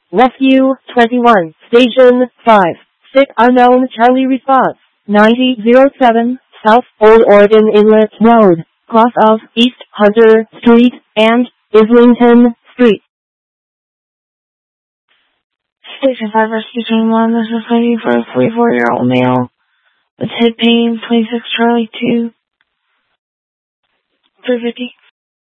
Rescue 21, Station 5. Sick unknown Charlie response. 9007 South Old Oregon Inlet Road, cross of East Hunter Street and Islington Street. Station 5 Rescue 21, this is lady for a 44-year-old male with head pain, 26 Charlie 2, 350.